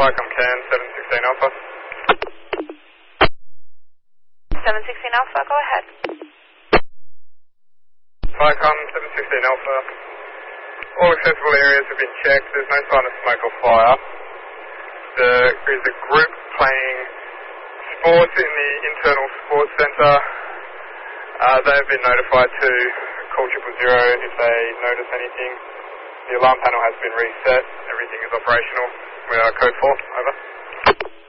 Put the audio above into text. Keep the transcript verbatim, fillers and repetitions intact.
Flycom Can, seven sixteen Alpha. seven sixteen Alpha, go ahead. Flycom, seven sixteen Alpha. All accessible areas have been checked. There's no sign of smoke or fire. There is a group playing sports in the internal sports centre. Uh, they have been notified to call triple zero if they notice anything. The alarm panel has been reset. Everything is operational. We are code four. Over.